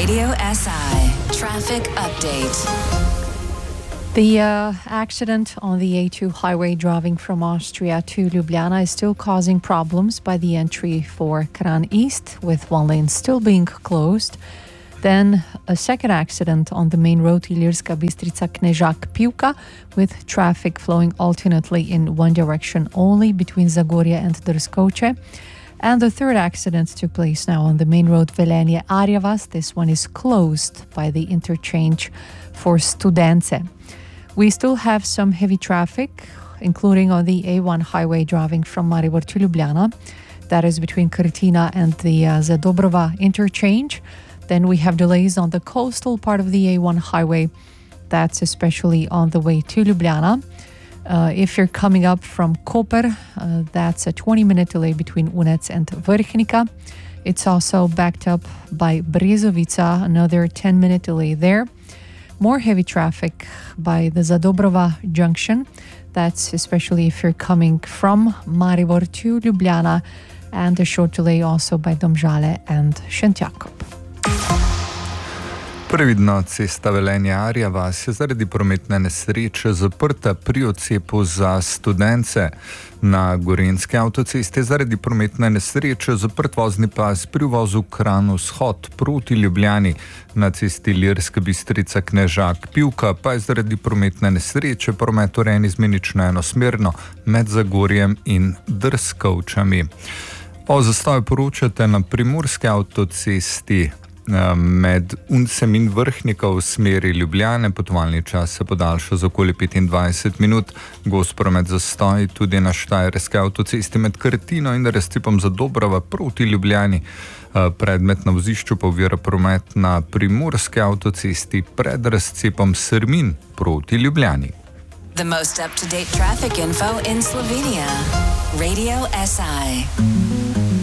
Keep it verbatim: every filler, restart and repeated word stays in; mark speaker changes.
Speaker 1: Radio S I Traffic Update.
Speaker 2: The uh, accident on the A two highway driving from Austria to Ljubljana is still causing problems by the entry for Kranj East, with one lane still being closed. Then a second accident on the main road Ilirska Bistrica-Knežak Pivka, with traffic flowing alternately in one direction only between Zagorje and Drskoče. And the third accident took place now on the main road Velenje-Arjavas. This one is closed by the interchange for Studence. We still have some heavy traffic, including on the A one highway driving from Maribor to Ljubljana. That is between Krtina and the uh, Zadobrova interchange. Then we have delays on the coastal part of the A one highway. That's especially on the way to Ljubljana. Uh, if you're coming up from Koper, uh, that's a twenty-minute delay between Unec and Vrhnika. It's also backed up by Brezovica, another ten-minute delay there. More heavy traffic by the Zadobrova junction. That's especially if you're coming from Maribor to Ljubljana, and a short delay also by Domžale and Šentjakov.
Speaker 3: Previdno cesta Velenje-Arjavas je zaradi prometne nesreče zaprta pri odcepu za Studence. Na Gorenjski avtocesti je zaradi prometne nesreče zaprt vozni pas pri uvozu Kranj-Vzhod proti Ljubljani. Na cesti Ilirska Bistrica-Knežak Pivka pa je zaradi prometne nesreče promet urejen izmenično enosmerno med Zagorjem in Drskovčami. O zastoju poročate na Primorski avtocesti med Uncem in Vrhnika v smeri Ljubljane. Potovalni čas se podaljša za okoli petindvajset minut. Gost promet zastoj tudi na Štajerski avtocesti med Krtino in razcepom Zadobrova proti Ljubljani. Predmet na vozišču pa ovira promet na Primorski avtocesti pred razcepom Srmin proti Ljubljani.
Speaker 1: The most up-to-date traffic info in Slovenia. Radio S I.